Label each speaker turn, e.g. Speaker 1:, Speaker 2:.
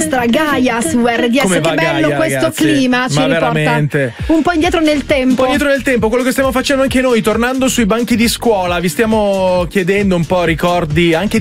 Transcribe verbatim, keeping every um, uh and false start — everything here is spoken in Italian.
Speaker 1: nostra Gaia su R D S.
Speaker 2: Come
Speaker 1: che
Speaker 2: va
Speaker 1: bello
Speaker 2: Gaia,
Speaker 1: questo
Speaker 2: ragazzi?
Speaker 1: clima, ci
Speaker 2: Ma
Speaker 1: riporta
Speaker 2: veramente.
Speaker 1: un po' indietro nel tempo.
Speaker 2: Un po' indietro nel tempo, quello che stiamo facendo anche noi, tornando sui banchi di scuola, vi stiamo chiedendo un po' ricordi anche